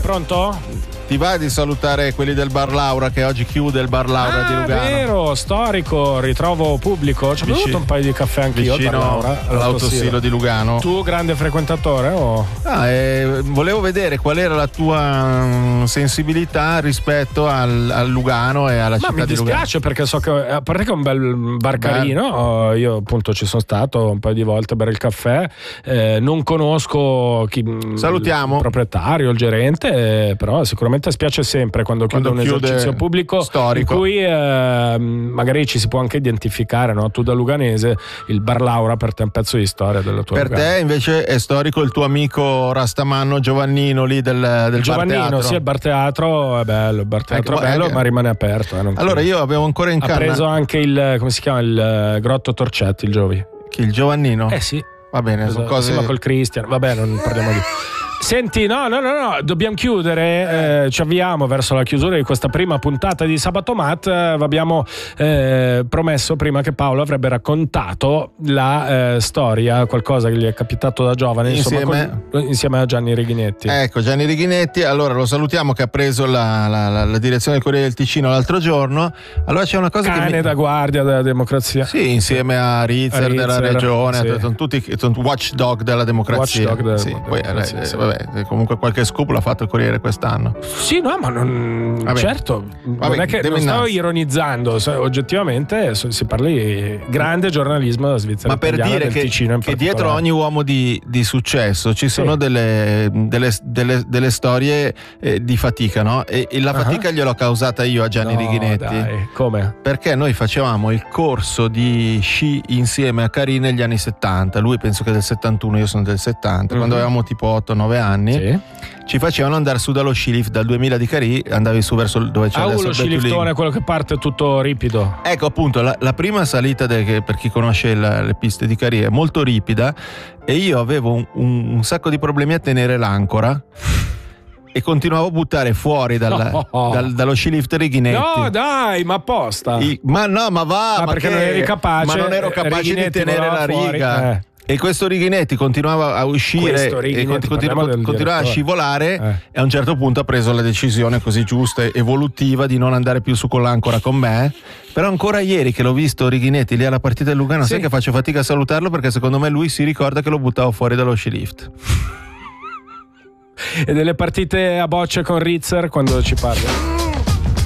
pronto? Ti va di salutare quelli del Bar Laura, che oggi chiude il Bar Laura di Lugano? Vero, storico, ritrovo pubblico. Ci ho bevuto un paio di caffè anch'io al Bar Laura, all'autosilo di Lugano. Tu grande frequentatore o? Volevo vedere qual era la tua sensibilità rispetto al Lugano e alla città di Lugano. Mi dispiace perché so che, a parte che è un bel bar carino, io appunto ci sono stato un paio di volte a bere il caffè, non conosco salutiamo il proprietario, il gerente, però sicuramente spiace sempre quando chiude un esercizio pubblico storico, in cui magari ci si può anche identificare, no? Tu da luganese, il Bar Laura per te è un pezzo di storia della tua Per Lugano. te invece è storico il tuo amico Rastamanno Giovannino lì del Giovannino, bar teatro. sì, il bar teatro è bello, il bar teatro è bello, ma rimane aperto. Allora io avevo ancora in canna. Ha preso anche il, come si chiama, il Grotto Torcetti, il Giovi. Chi, il Giovannino? Sì. Va bene, sono cose. Sì, ma col Cristian, vabbè, non parliamo di. Senti, no, dobbiamo chiudere, ci avviamo verso la chiusura di questa prima puntata di Sabato Mat. Abbiamo promesso prima che Paolo avrebbe raccontato la storia, qualcosa che gli è capitato da giovane insieme a Gianni Righinetti. Ecco, Gianni Righinetti, allora lo salutiamo, che ha preso la direzione del Corriere del Ticino l'altro giorno. Allora c'è una cosa cane da guardia della democrazia. Sì, insieme a Rizzer della regione, sì. Sono tutti watchdog della democrazia. Vabbè, comunque qualche scoop l'ha fatto il Corriere quest'anno. Sì, no, ma non. Certo, non è che non stavo ironizzando, oggettivamente si parla di grande giornalismo della Svizzera. Ma per dire che dietro ogni uomo di successo ci sono delle storie di fatica, no? E la fatica gliel'ho causata io a Gianni Righinetti. Dai, come? Perché noi facevamo il corso di sci insieme a Carì negli anni 70. Lui penso che del 71, io sono del 70, quando avevamo tipo 8-9 anni. Sì. Ci facevano andare su dallo sci lift dal 2000 di Carì, andavi su verso dove c'è adesso lo sci liftone, quello che parte tutto ripido. Ecco, appunto, la prima salita per chi conosce le piste di Carì è molto ripida, e io avevo un sacco di problemi a tenere l'ancora e continuavo a buttare fuori dallo sci lift Righinetti. No, dai, ma apposta. Ma perché non eri capace. Ma non ero capace di tenere la riga. E questo Righinetti continuava a uscire e continuava a scivolare, e a un certo punto ha preso la decisione così giusta e evolutiva di non andare più su con l'ancora con me. Però ancora ieri che l'ho visto Righinetti lì alla partita del Lugano, sai che faccio fatica a salutarlo, perché secondo me lui si ricorda che lo buttavo fuori dallo sci lift. E delle partite a bocce con Rizzer, quando ci parla?